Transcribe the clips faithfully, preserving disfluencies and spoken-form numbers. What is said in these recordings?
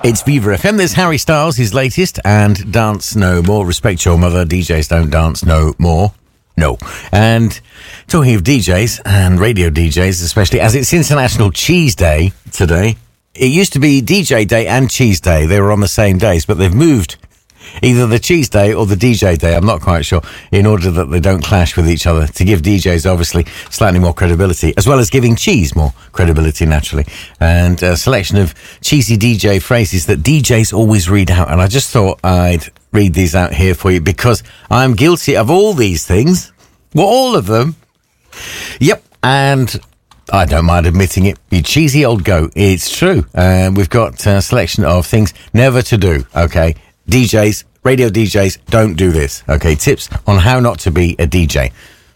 It's Viva F M. There's Harry Styles, his latest, and Dance No More. Respect your mother. D Js don't dance no more. No. And talking of D Js and radio D Js, especially as it's International Cheese Day today. It used to be D J Day and Cheese Day. They were on the same days, but they've moved either the Cheese Day or the D J Day, I'm not quite sure, in order that they don't clash with each other, to give D Js obviously slightly more credibility, as well as giving cheese more credibility naturally. And a selection of cheesy D J phrases that D Js always read out. And I just thought I'd read these out here for you because I'm guilty of all these things. Well, all of them. Yep. And I don't mind admitting it. You cheesy old goat. It's true. And uh, we've got a selection of things never to do. Okay. D Js, radio D Js, don't do this. Okay, tips on how not to be a D J.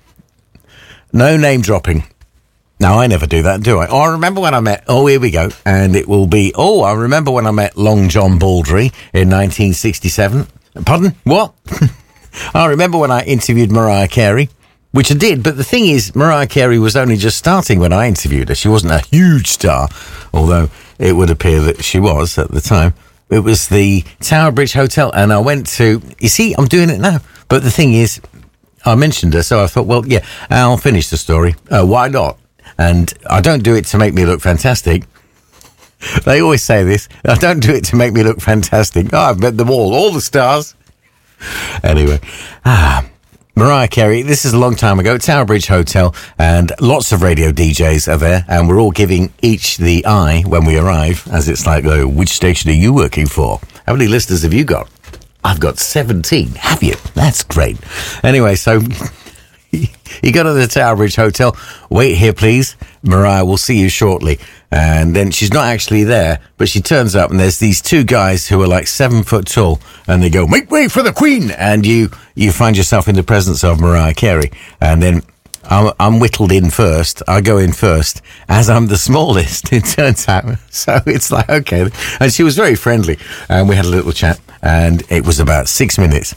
No name dropping. Now, I never do that, do I? Oh, I remember when I met... Oh, here we go. And it will be... Oh, I remember when I met Long John Baldry in nineteen sixty-seven. Pardon? What? I remember when I interviewed Mariah Carey, which I did. But the thing is, Mariah Carey was only just starting when I interviewed her. She wasn't a huge star, although it would appear that she was at the time. It was the Tower Bridge Hotel, and I went to... You see, I'm doing it now. But the thing is, I mentioned her, so I thought, well, yeah, I'll finish the story. Uh, why not? And I don't do it to make me look fantastic. They always say this. I don't do it to make me look fantastic. Oh, I've met them all, all the stars. Anyway, ah... Mariah Carey, this is a long time ago, Tower Bridge Hotel, and lots of radio D Js are there, and we're all giving each the eye when we arrive, as it's like, oh, which station are you working for? How many listeners have you got? I've got seventeen. Have you? That's great. Anyway, so you go to the Tower Bridge Hotel. Wait here, please. Mariah will see you shortly. And then she's not actually there, but she turns up and there's these two guys who are like seven foot tall, and they go, make way for the Queen! And you, you find yourself in the presence of Mariah Carey. And then I'm, I'm whittled in first. I go in first, as I'm the smallest, it turns out. So it's like, okay. And she was very friendly, and we had a little chat, and it was about six minutes.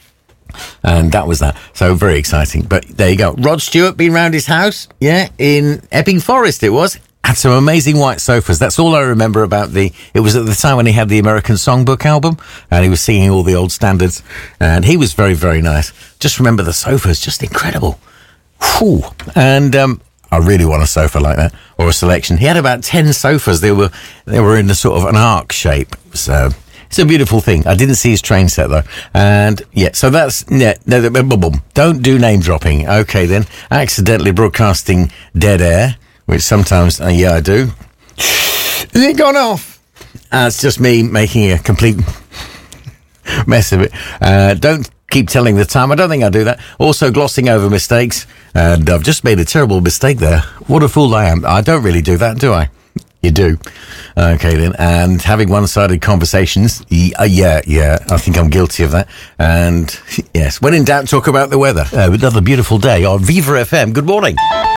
And that was that. So very exciting. But there you go. Rod Stewart been round his house, yeah, in Epping Forest it was. Had some amazing white sofas. That's all I remember about the... It was at the time when he had the American Songbook album, and he was singing all the old standards, and he was very, very nice. Just remember the sofas, just incredible. Whew. And um, I really want a sofa like that, or a selection. He had about ten sofas. They were they were in the sort of an arc shape, so... It's a beautiful thing. I didn't see his train set, though. And, yeah, so that's... Yeah, no, no, boom, boom. Don't do name dropping. Okay, then. Accidentally broadcasting dead air, which sometimes, uh, yeah, I do. Has it gone off? Uh, it's just me making a complete mess of it. Uh, don't keep telling the time. I don't think I do that. Also, glossing over mistakes. And I've just made a terrible mistake there. What a fool I am. I don't really do that, do I? You do. Okay, then. And having one-sided conversations. Yeah, yeah, yeah. I think I'm guilty of that. And, yes, when in doubt, talk about the weather. Uh, another beautiful day on Viva F M. Good morning.